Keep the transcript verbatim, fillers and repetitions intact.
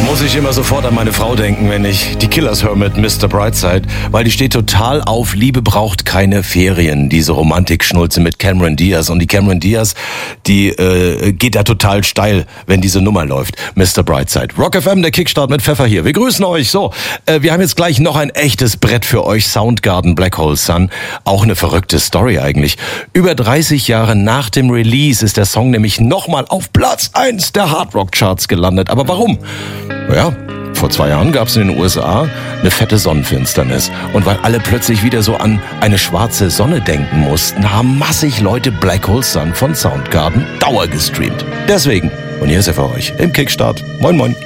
muss ich immer sofort an meine Frau denken, wenn ich die Killers höre mit Mister Brightside, weil die steht total auf Liebe braucht keine Ferien, diese Romantik-Schnulze mit Cameron Diaz. Und die Cameron Diaz, die äh, geht da total steil, wenn diese Nummer läuft. Mister Brightside. Rock F M, der Kickstart mit Pfeffer hier. Wir grüßen euch. So, äh, wir haben jetzt gleich noch ein echtes Brett für euch. Soundgarden, Black Hole Sun. Auch eine verrückte Story eigentlich. Über dreißig Jahre nach dem Release ist der Song nämlich nochmal auf Platz eins der Hardrock-Charts gelandet. Aber warum? Naja, vor zwei Jahren gab es in den U S A eine fette Sonnenfinsternis. Und weil alle plötzlich wieder so an eine schwarze Sonne denken mussten, haben massig Leute Black Hole Sun von Soundgarden Dauer gestreamt. Deswegen, und hier ist er für euch im Kickstart. Moin moin.